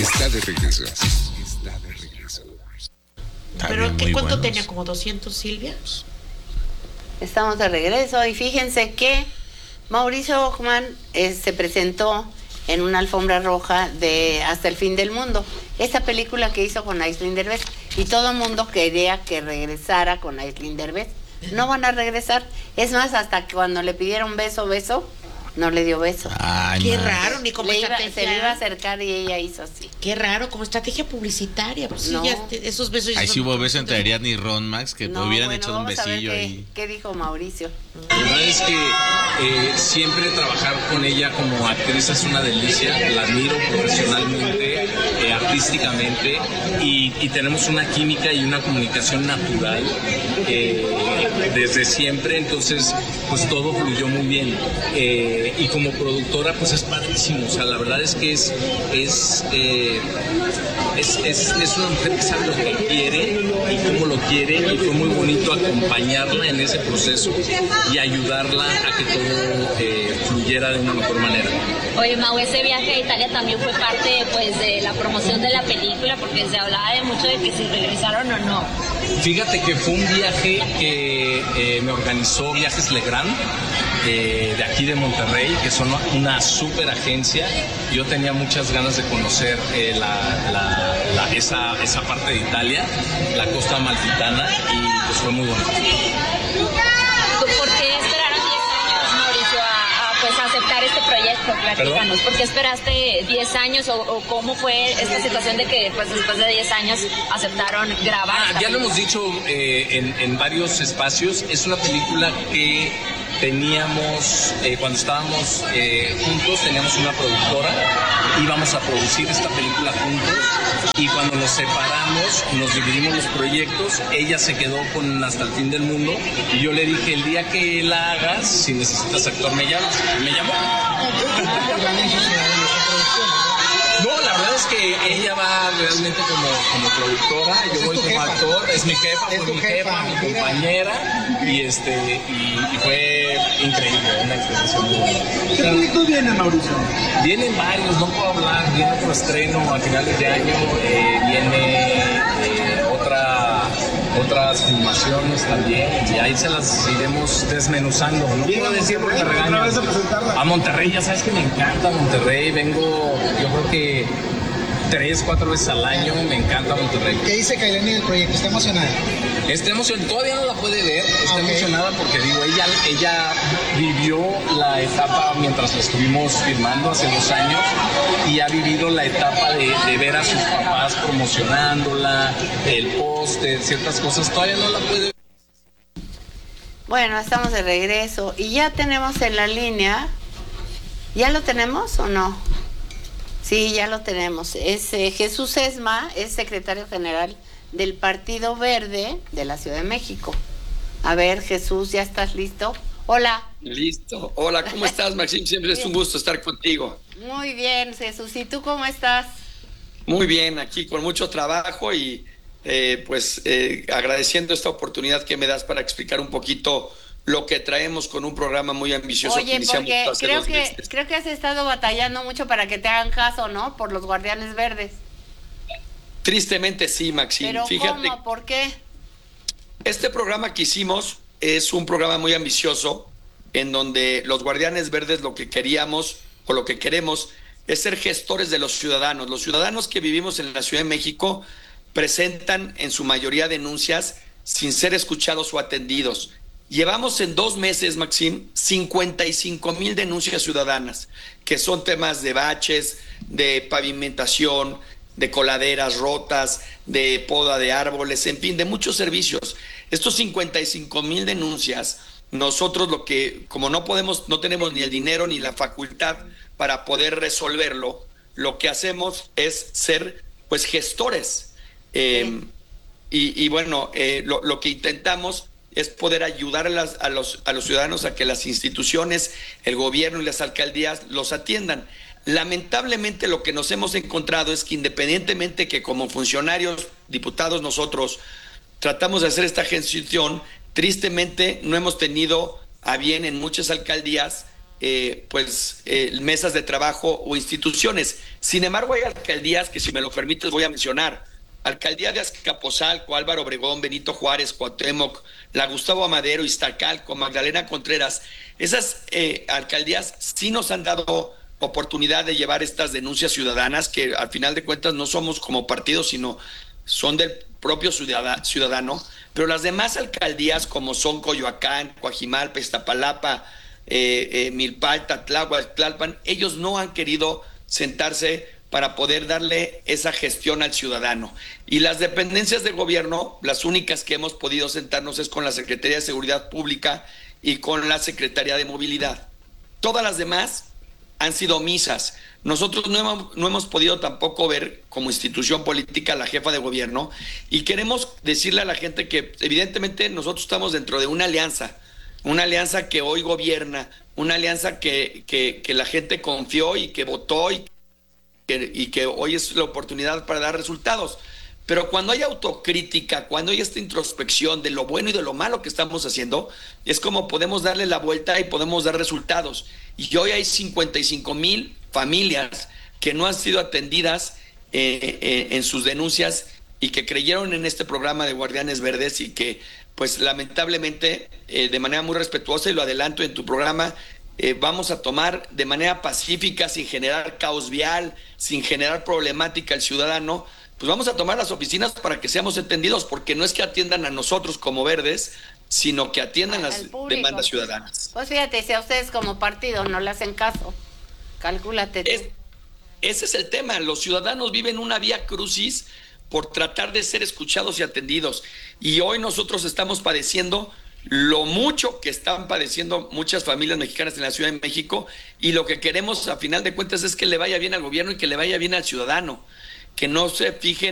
Está de regreso. Está de regreso. ¿Pero cuánto tenía? ¿Como 200, Silvia? Estamos de regreso y fíjense que Mauricio Ockman se presentó en una alfombra roja de Hasta el fin del mundo, esa película que hizo con Aislinn Derbez, y todo el mundo quería que regresara con Aislinn Derbez. No van a regresar, es más, hasta que cuando le pidieron beso, no le dio beso. Ay, qué raro, ni como estrategia. Se le iba a acercar y ella hizo así. Qué raro, como estrategia publicitaria. Pues no. Sí, esos besos. Ahí sí hubo beso entre Ariadna y Ron Max, que hubieran echado un besillo ahí. ¿Qué dijo Mauricio? La verdad es que siempre trabajar con ella como actriz es una delicia. La admiro profesionalmente, artísticamente, y tenemos una química y una comunicación natural desde siempre. Entonces, pues todo fluyó muy bien. Y como productora, pues es padrísimo. O sea, la verdad es que es una mujer que sabe lo que quiere y cómo lo quiere, y fue muy bonito acompañarla en ese proceso y ayudarla a que todo fluyera de una mejor manera. Oye, Mau, ese viaje a Italia también fue parte, pues, de la promoción de la película, porque se hablaba de mucho de que si regresaron o no. Fíjate que fue un viaje que me organizó Viajes Legrand, de aquí de Monterrey, que son una súper agencia. Yo tenía muchas ganas de conocer esa parte de Italia, la costa amalfitana, y pues fue muy bonito. ¿Por qué esperaron 10 años, Mauricio, pues aceptar este proyecto? Platícanos. ¿Por qué esperaste 10 años o cómo fue esta situación de que pues después de 10 años aceptaron grabar? Ya lo hemos dicho en varios espacios. Es una película que teníamos, cuando estábamos juntos, teníamos una productora, íbamos a producir esta película juntos, y cuando nos separamos, nos dividimos los proyectos. Ella se quedó con Hasta el fin del mundo, y yo le dije, el día que la hagas, si necesitas actor, me llamas. Me llamó. No, la verdad es que ella va realmente como productora, yo voy como actor, es mi jefa, mi compañera, y fue increíble, una experiencia muy buena. ¿Qué proyectos vienen, Mauricio? Vienen varios, no puedo hablar, viene otro estreno a finales de año, viene otras filmaciones también, y ahí se las iremos desmenuzando. No puedo decir porque me regañan. A Monterrey, ya sabes que me encanta Monterrey, vengo, yo creo que 3-4 veces al año, me encanta Monterrey. ¿Qué dice Kailani del proyecto? ¿Está emocionada? Está emocionada, todavía no la puede ver, está emocionada porque digo, ella vivió la etapa mientras la estuvimos filmando hace 2 años, y ha vivido la etapa de ver a sus papás promocionándola, el póster, ciertas cosas, todavía no la puede ver. Bueno, estamos de regreso y ya tenemos en la línea, ¿ya lo tenemos o no? Sí, ya lo tenemos. Es Jesús Esma, es secretario general del Partido Verde de la Ciudad de México. A ver, Jesús, ¿ya estás listo? Hola. Listo. Hola, ¿cómo estás, Maxim? Siempre es un gusto estar contigo. Muy bien, Jesús. ¿Y tú cómo estás? Muy bien, aquí con mucho trabajo y agradeciendo esta oportunidad que me das para explicar un poquito lo que traemos con un programa muy ambicioso. Oye, que iniciamos porque hace 2 meses. creo que has estado batallando mucho para que te hagan caso, ¿no? Por los Guardianes Verdes. Tristemente sí, Maxim. ¿Pero fíjate, cómo? ¿Por qué? este programa que hicimos es un programa muy ambicioso en donde los Guardianes Verdes lo que queríamos o lo que queremos es ser gestores de los ciudadanos. Los ciudadanos que vivimos en la Ciudad de México presentan en su mayoría denuncias sin ser escuchados o atendidos. Llevamos en 2 meses, Maxim, 55,000 denuncias ciudadanas, que son temas de baches, de pavimentación, de coladeras rotas, de poda de árboles, en fin, de muchos servicios. Estos 55,000 denuncias, nosotros como no tenemos ni el dinero ni la facultad para poder resolverlo, lo que hacemos es ser, pues, gestores. Lo que intentamos es poder ayudar a los ciudadanos a que las instituciones, el gobierno y las alcaldías los atiendan. Lamentablemente lo que nos hemos encontrado es que independientemente que como funcionarios, diputados, nosotros tratamos de hacer esta gestión, tristemente no hemos tenido a bien en muchas alcaldías mesas de trabajo o instituciones. Sin embargo, hay alcaldías que, si me lo permites, voy a mencionar. Alcaldía de Azcapotzalco, Álvaro Obregón, Benito Juárez, Cuauhtémoc, la Gustavo Amadero, Iztacalco, Magdalena Contreras. Esas alcaldías sí nos han dado oportunidad de llevar estas denuncias ciudadanas, que al final de cuentas no somos como partido, sino son del propio ciudadano. Pero las demás alcaldías, como son Coyoacán, Coajimalpa, Iztapalapa, Milpalta, Tláhuac, Tlalpan, ellos no han querido sentarse para poder darle esa gestión al ciudadano. Y las dependencias de gobierno, las únicas que hemos podido sentarnos es con la Secretaría de Seguridad Pública y con la Secretaría de Movilidad. Todas las demás han sido omisas. Nosotros no hemos podido tampoco ver como institución política a la jefa de gobierno, y queremos decirle a la gente que evidentemente nosotros estamos dentro de una alianza que hoy gobierna, una alianza que la gente confió y que votó y que hoy es la oportunidad para dar resultados. Pero cuando hay autocrítica, cuando hay esta introspección de lo bueno y de lo malo que estamos haciendo, es como podemos darle la vuelta y podemos dar resultados. Y hoy hay 55,000 familias que no han sido atendidas en sus denuncias y que creyeron en este programa de Guardianes Verdes, y que pues lamentablemente de manera muy respetuosa, y lo adelanto en tu programa, vamos a tomar de manera pacífica, sin generar caos vial, sin generar problemática al ciudadano, pues vamos a tomar las oficinas para que seamos entendidos, porque no es que atiendan a nosotros como verdes, sino que atiendan las demandas ciudadanas. Pues fíjate, si a ustedes como partido no le hacen caso, calcúlate tú. Ese es el tema. Los ciudadanos viven una vía crucis por tratar de ser escuchados y atendidos. Y hoy nosotros estamos padeciendo lo mucho que están padeciendo muchas familias mexicanas en la Ciudad de México, y lo que queremos a final de cuentas es que le vaya bien al gobierno y que le vaya bien al ciudadano, que no se fijen